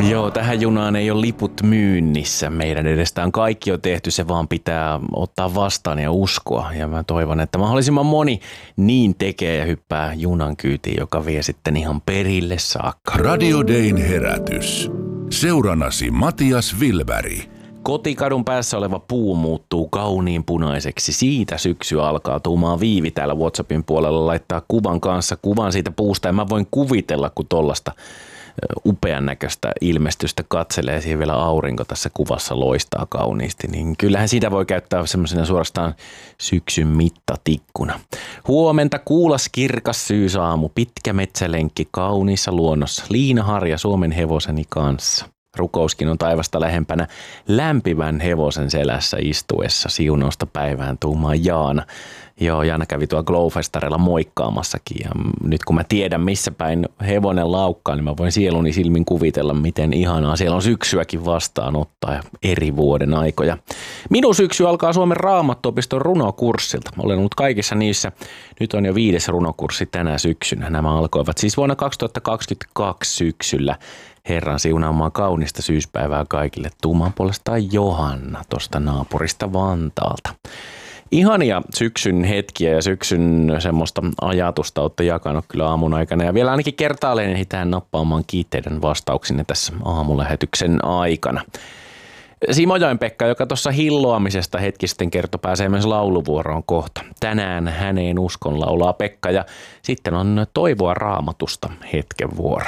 Joo, tähän junaan ei ole liput myynnissä meidän edestään. Kaikki on tehty, se vaan pitää ottaa vastaan ja uskoa. Ja mä toivon, että mahdollisimman moni niin tekee ja hyppää junan kyytiin, joka vie sitten ihan perille saakka. Radio Dayn herätys. Seurannasi Matias Wilberg. Kotikadun päässä oleva puu muuttuu kauniin punaiseksi. Siitä syksy alkaa. Tuumaa Viivi täällä WhatsAppin puolella laittaa kuvan siitä puusta. Ja mä voin kuvitella, kun tollasta upean näköistä ilmestystä katselee, siihen vielä aurinko tässä kuvassa loistaa kauniisti, niin kyllähän siitä voi käyttää semmoisena suorastaan syksyn mittatikkuna. Huomenta, kuulas kirkas syysaamu, pitkä metsälenkki kauniissa luonnossa, liinaharja Suomen hevoseni kanssa. Rukouskin on taivasta lähempänä lämpimän hevosen selässä istuessa siunausta päivään tuumaa Jaana. Joo, Jaana kävi tuolla Glowfestarella moikkaamassakin ja nyt kun mä tiedän missä päin hevonen laukkaa, niin mä voin sieluni silmin kuvitella miten ihanaa. Siellä on syksyäkin vastaanottaa ja eri vuoden aikoja. Minun syksy alkaa Suomen Raamattuopiston runokurssilta. Olen ollut kaikissa niissä. Nyt on jo 5. runokurssi tänä syksynä. Nämä alkoivat siis vuonna 2022 syksyllä. Herran siunaamaa kaunista syyspäivää kaikille. Tuumaan puolestaan Johanna tuosta naapurista Vantaalta. Ihania syksyn hetkiä ja syksyn semmoista ajatusta olette jakanut kyllä aamun aikana. Ja vielä ainakin kertaalleen ehditään nappaamaan kiitteiden vastauksinne tässä aamulähetyksen aikana. Simojoen Pekka, joka tuossa hilloamisesta hetki sitten kertoi, pääsee myös lauluvuoroon kohta. Tänään häneen uskon laulaa Pekka ja sitten on Toivoa Raamatusta hetken vuoro.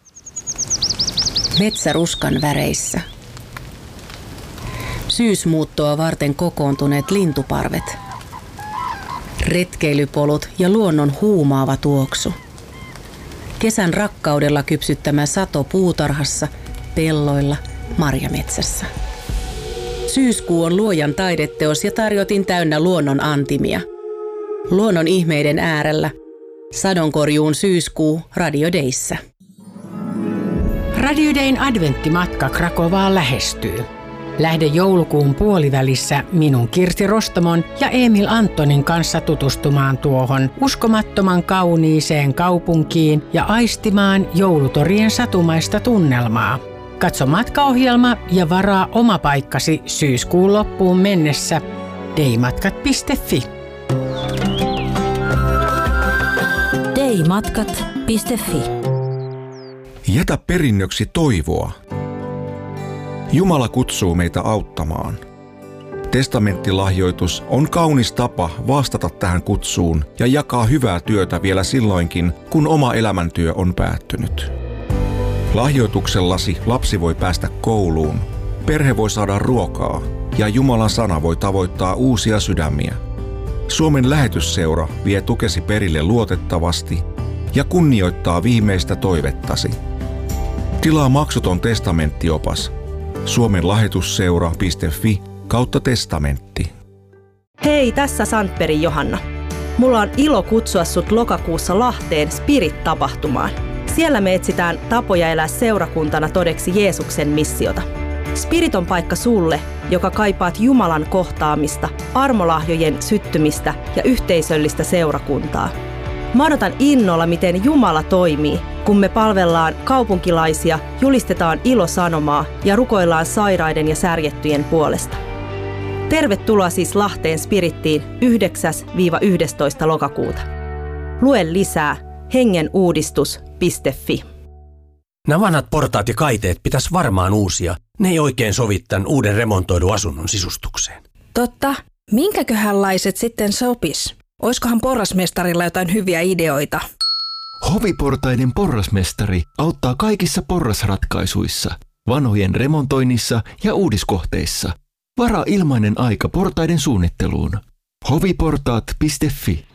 Metsäruskan väreissä. Syysmuuttoa varten kokoontuneet lintuparvet. Retkeilypolut ja luonnon huumaava tuoksu. Kesän rakkaudella kypsyttämä sato puutarhassa, pelloilla, marjametsässä. Syyskuu on luojan taideteos ja tarjotin täynnä luonnon antimia. Luonnon ihmeiden äärellä. Sadonkorjuun syyskuu Radio Dayssä. Radio Dayn adventtimatka Krakovaan lähestyy. Lähde joulukuun puolivälissä minun Kirsti Rostomon ja Emil Antonin kanssa tutustumaan tuohon uskomattoman kauniiseen kaupunkiin ja aistimaan joulutorien satumaista tunnelmaa. Katso matkaohjelma ja varaa oma paikkasi syyskuun loppuun mennessä daymatkat.fi. daymatkat.fi. Jätä perinnöksi toivoa. Jumala kutsuu meitä auttamaan. Testamenttilahjoitus on kaunis tapa vastata tähän kutsuun ja jakaa hyvää työtä vielä silloinkin, kun oma elämäntyö on päättynyt. Lahjoituksellasi lapsi voi päästä kouluun, perhe voi saada ruokaa ja Jumalan sana voi tavoittaa uusia sydämiä. Suomen lähetysseura vie tukesi perille luotettavasti ja kunnioittaa viimeistä toivettasi. Tilaa maksuton testamenttiopas suomenlahetusseura.fi/testamentti. Hei, tässä Sandbergin Johanna. Mulla on ilo kutsua sut lokakuussa Lahteen Spirit-tapahtumaan. Siellä me etsitään tapoja elää seurakuntana todeksi Jeesuksen missiota. Spirit on paikka sulle, joka kaipaat Jumalan kohtaamista, armolahjojen syttymistä ja yhteisöllistä seurakuntaa. Mä odotan innolla, miten Jumala toimii, kun me palvellaan kaupunkilaisia, julistetaan ilosanomaa ja rukoillaan sairaiden ja särjettyjen puolesta. Tervetuloa siis Lahteen Spirittiin 9-11. lokakuuta. Lue lisää hengenuudistus.fi. Nämä vanhat portaat ja kaiteet pitäisi varmaan uusia. Ne ei oikein sovi tämän uuden remontoidun asunnon sisustukseen. Totta. Minkäköhänlaiset sitten sopis? Oiskohan porrasmestarilla jotain hyviä ideoita? Hoviportaiden porrasmestari auttaa kaikissa porrasratkaisuissa, vanhojen remontoinnissa ja uudiskohteissa. Varaa ilmainen aika portaiden suunnitteluun. hoviportaat.fi.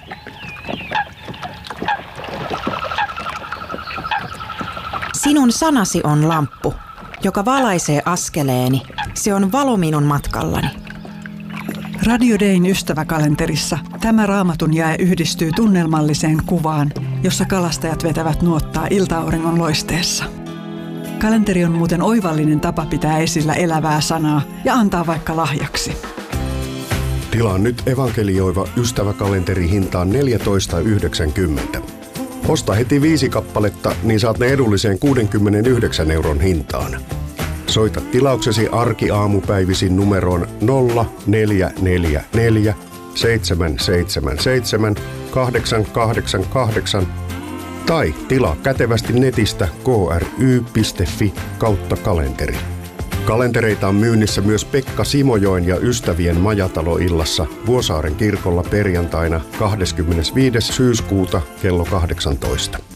Sinun sanasi on lamppu, joka valaisee askeleeni. Se on valo minun matkallani. Radio Dayn ystäväkalenterissa tämä raamatun jae yhdistyy tunnelmalliseen kuvaan, jossa kalastajat vetävät nuottaa ilta-auringon loisteessa. Kalenteri on muuten oivallinen tapa pitää esillä elävää sanaa ja antaa vaikka lahjaksi. Tilaa nyt evankelioiva ystäväkalenteri hintaan 14,90. Osta heti 5 kappaletta, niin saat ne edulliseen 69 € hintaan. Soita tilauksesi arkiaamupäivisin numeroon 0444 777 888 tai tilaa kätevästi netistä kry.fi/kalenteri. Kalentereita on myynnissä myös Pekka Simojoen ja ystävien majataloillassa Vuosaaren kirkolla perjantaina 25. syyskuuta kello 18.